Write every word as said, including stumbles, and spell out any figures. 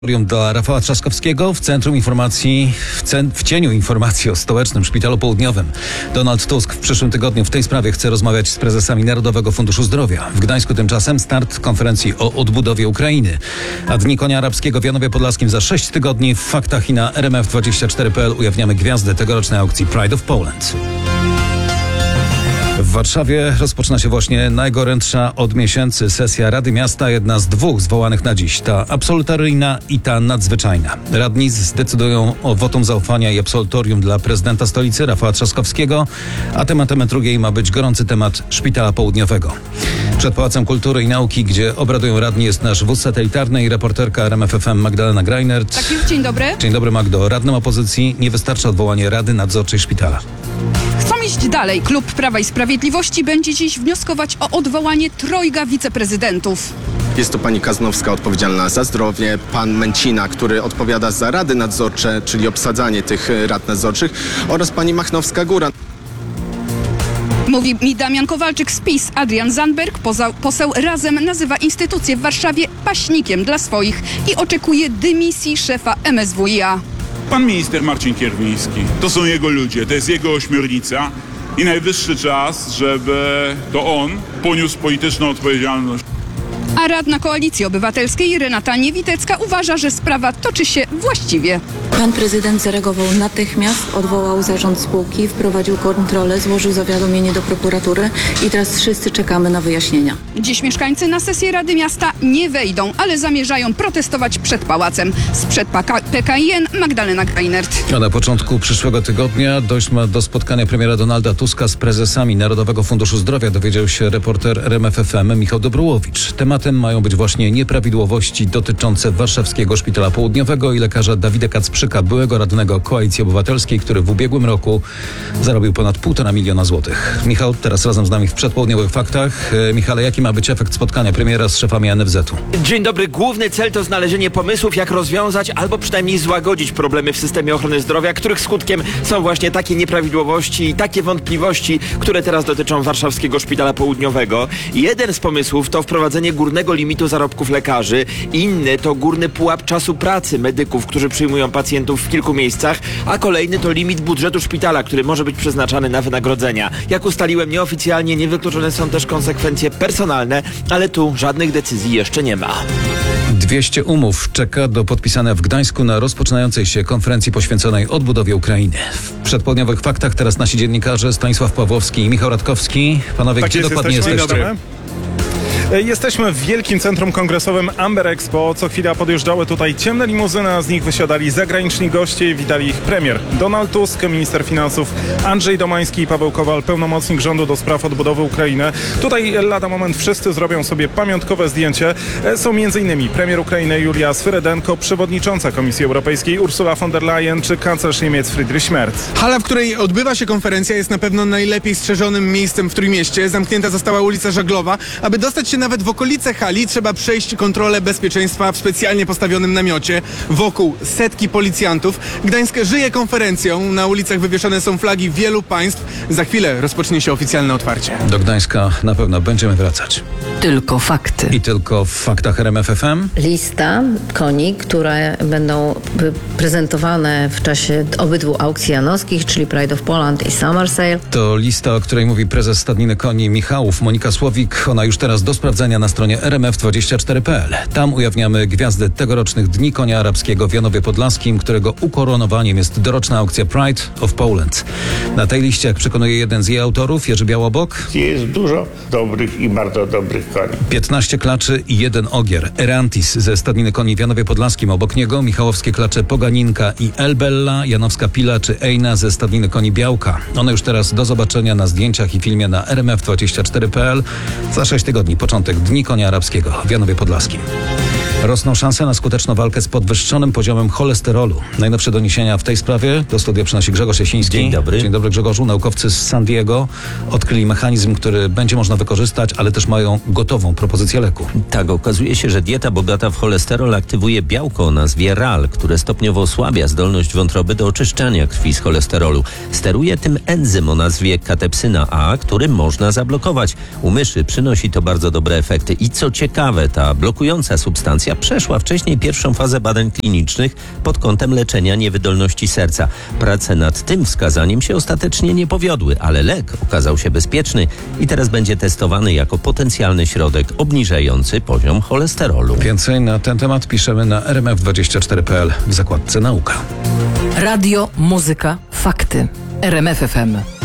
Dla Rafała Trzaskowskiego w centrum informacji, w, cen, w cieniu informacji o stołecznym Szpitalu Południowym. Donald Tusk w przyszłym tygodniu w tej sprawie chce rozmawiać z prezesami Narodowego Funduszu Zdrowia. W Gdańsku tymczasem start konferencji o odbudowie Ukrainy. A Dni Konia Arabskiego w Janowie Podlaskim za sześć tygodni. W faktach i na R M F dwadzieścia cztery kropka p l ujawniamy gwiazdy tegorocznej aukcji Pride of Poland. W Warszawie rozpoczyna się właśnie najgorętsza od miesięcy sesja Rady Miasta, jedna z dwóch zwołanych na dziś. Ta absolutoryjna i ta nadzwyczajna. Radni zdecydują o wotum zaufania i absolutorium dla prezydenta stolicy Rafała Trzaskowskiego, a tematem drugiej ma być gorący temat Szpitala Południowego. Przed Pałacem Kultury i Nauki, gdzie obradują radni, jest nasz wóz satelitarny i reporterka R M F F M Magdalena Greinert. Tak, już, dzień dobry. Dzień dobry, Magdo. Radnym opozycji nie wystarcza odwołanie Rady Nadzorczej Szpitala. Chcą iść dalej. Klub Prawa i Sprawiedliwości będzie dziś wnioskować o odwołanie trojga wiceprezydentów. Jest to pani Kaznowska odpowiedzialna za zdrowie, pan Męcina, który odpowiada za rady nadzorcze, czyli obsadzanie tych rad nadzorczych, oraz pani Machnowska-Góra. Mówi mi Damian Kowalczyk z PiS. Adrian Zandberg, poza, poseł Razem, nazywa instytucję w Warszawie paśnikiem dla swoich i oczekuje dymisji szefa M S W i A. Pan minister Marcin Kierwiński. To są jego ludzie, to jest jego ośmiornica i najwyższy czas, żeby to on poniósł polityczną odpowiedzialność. A radna Koalicji Obywatelskiej Renata Niewitecka uważa, że sprawa toczy się właściwie. Pan prezydent zareagował natychmiast, odwołał zarząd spółki, wprowadził kontrolę, złożył zawiadomienie do prokuratury i teraz wszyscy czekamy na wyjaśnienia. Dziś mieszkańcy na sesję Rady Miasta nie wejdą, ale zamierzają protestować przed pałacem. Sprzed P K I N Magdalena Greinert. A na początku przyszłego tygodnia dojść ma do spotkania premiera Donalda Tuska z prezesami Narodowego Funduszu Zdrowia, dowiedział się reporter R M F F M Michał Dobrułowicz. Tematem mają być właśnie nieprawidłowości dotyczące warszawskiego Szpitala Południowego i lekarza Dawida Kacprzyka, byłego radnego Koalicji Obywatelskiej, który w ubiegłym roku zarobił ponad półtora miliona złotych. Michał teraz razem z nami w przedpołudniowych faktach. E, Michale, jaki ma być efekt spotkania premiera z szefami N F Z-u? Dzień dobry. Główny cel to znalezienie pomysłów, jak rozwiązać albo przynajmniej złagodzić problemy w systemie ochrony zdrowia, których skutkiem są właśnie takie nieprawidłowości i takie wątpliwości, które teraz dotyczą warszawskiego Szpitala Południowego. Jeden z pomysłów to wprowadzenie górnego limitu zarobków lekarzy, inny to górny pułap czasu pracy medyków, którzy przyjmują pacjentów w kilku miejscach, a kolejny to limit budżetu szpitala, który może być przeznaczany na wynagrodzenia. Jak ustaliłem nieoficjalnie, niewykluczone są też konsekwencje personalne, ale tu żadnych decyzji jeszcze nie ma. dwieście umów czeka do podpisania w Gdańsku na rozpoczynającej się konferencji poświęconej odbudowie Ukrainy. W przedpołudniowych faktach teraz nasi dziennikarze Stanisław Pawłowski i Michał Radkowski. Panowie, tak gdzie jest, dokładnie jesteśmy? jesteście? Jesteśmy w Wielkim Centrum Kongresowym Amber Expo. Co chwila podjeżdżały tutaj ciemne limuzyny, a z nich wysiadali zagraniczni goście i witali ich premier Donald Tusk, minister finansów Andrzej Domański i Paweł Kowal, pełnomocnik rządu do spraw odbudowy Ukrainy. Tutaj lada moment wszyscy zrobią sobie pamiątkowe zdjęcie. Są m.in. premier Ukrainy Julia Swyrydenko, przewodnicząca Komisji Europejskiej Ursula von der Leyen czy kanclerz Niemiec Friedrich Merz. Hala, w której odbywa się konferencja, jest na pewno najlepiej strzeżonym miejscem w Trójmieście. Zamknięta została ulica Żaglowa. Aby dostać się nawet w okolice hali, trzeba przejść kontrolę bezpieczeństwa w specjalnie postawionym namiocie. Wokół setki policjantów. Gdańsk żyje konferencją. Na ulicach wywieszone są flagi wielu państw. Za chwilę rozpocznie się oficjalne otwarcie. Do Gdańska na pewno będziemy wracać. Tylko fakty. I tylko w faktach R M F F M. Lista koni, które będą prezentowane w czasie obydwu aukcji janowskich, czyli Pride of Poland i Summer Sale. To lista, o której mówi prezes Stadniny Koni Michałów, Monika Słowik. Ona już teraz do sprawdzenia na stronie R M F dwadzieścia cztery kropka p l. Tam ujawniamy gwiazdy tegorocznych Dni Konia Arabskiego w Janowie Podlaskim, którego ukoronowaniem jest doroczna aukcja Pride of Poland. Na tej liście, jak przekonuje jeden z jej autorów, Jerzy Białobok, jest dużo dobrych i bardzo dobrych koni. piętnaście klaczy i jeden ogier. Erantis ze Stadniny Koni w Janowie Podlaskim, obok niego michałowskie klacze Poganinka i Elbella, Janowska Pila czy Ejna ze Stadniny Koni Białka. One już teraz do zobaczenia na zdjęciach i filmie na R M F dwadzieścia cztery kropka p l. Za sześć tygodni początek Dni Konia Arabskiego w Janowie Podlaskim. Rosną szanse na skuteczną walkę z podwyższonym poziomem cholesterolu. Najnowsze doniesienia w tej sprawie do studia przynosi Grzegorz Jasiński. Dzień dobry. Dzień dobry, Grzegorzu. Naukowcy z San Diego odkryli mechanizm, który będzie można wykorzystać, ale też mają gotową propozycję leku. Tak, okazuje się, że dieta bogata w cholesterol aktywuje białko o nazwie R A L, które stopniowo osłabia zdolność wątroby do oczyszczania krwi z cholesterolu. Steruje tym enzym o nazwie katepsyna A, który można zablokować. U myszy przynosi to bardzo dobre efekty. I co ciekawe, ta blokująca substancja substancja przeszła wcześniej pierwszą fazę badań klinicznych pod kątem leczenia niewydolności serca. Prace nad tym wskazaniem się ostatecznie nie powiodły, ale lek okazał się bezpieczny i teraz będzie testowany jako potencjalny środek obniżający poziom cholesterolu. Więcej na ten temat piszemy na r m f dwadzieścia cztery kropka p l w zakładce Nauka. Radio, muzyka, fakty. R M F F M.